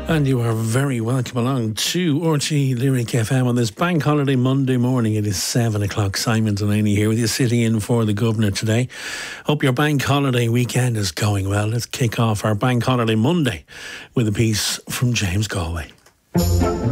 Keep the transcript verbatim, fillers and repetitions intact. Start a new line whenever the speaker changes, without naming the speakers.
And you are very welcome along to R T E Lyric F M on this bank holiday Monday morning. It is seven o'clock. Simon Delaney here with you, sitting in for the Governor today. Hope your bank holiday weekend is going well. Let's kick off our bank holiday Monday with a piece from James Galway.